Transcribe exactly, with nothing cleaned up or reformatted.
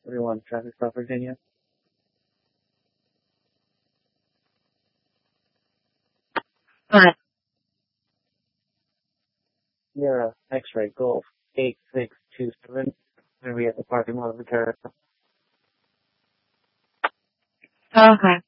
Everyone, traffic stop, Virginia. Hi. Sierra X-ray Golf eight six two seven. Going to be at the parking lot of the Terrace. Okay.